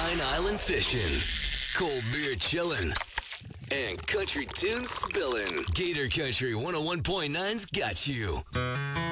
Pine Island fishing, cold beer chilling, and country tunes spilling. Gator Country 101.9's got you.